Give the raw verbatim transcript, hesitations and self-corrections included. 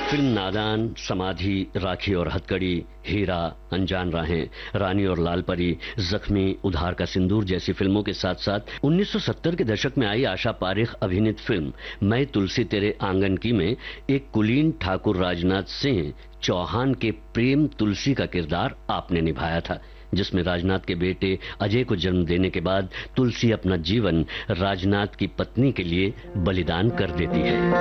Film नादान, समाधि, राखी और हथकड़ी, हीरा, अनजान राहें, रानी और लाल परी, जख्मी, उधार का सिंदूर जैसी फिल्मों के साथ साथ उन्नीस सौ सत्तर के दशक में आई आशा पारेख अभिनीत फिल्म मैं तुलसी तेरे आंगन की में एक कुलीन ठाकुर राजनाथ सिंह चौहान के प्रेम तुलसी का किरदार आपने निभाया था, जिसमें राजनाथ के बेटे अजय को जन्म देने के बाद तुलसी अपना जीवन राजनाथ की पत्नी के लिए बलिदान कर देती है।